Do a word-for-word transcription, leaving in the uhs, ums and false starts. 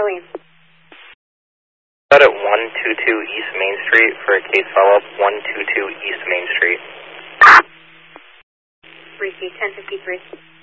Orleans. Out at one two two East Main Street for a case follow-up, one two two East Main Street. Receive ten fifty-three.